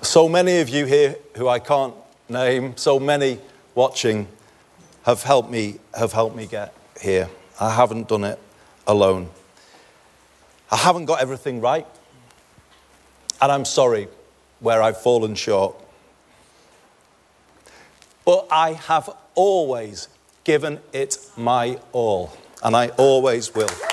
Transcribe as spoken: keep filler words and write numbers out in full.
So many of you here who I can't name, so many watching, have helped me, have helped me get here. I haven't done it alone. I haven't got everything right, and I'm sorry where I've fallen short. But I have always given it my all, and I always will.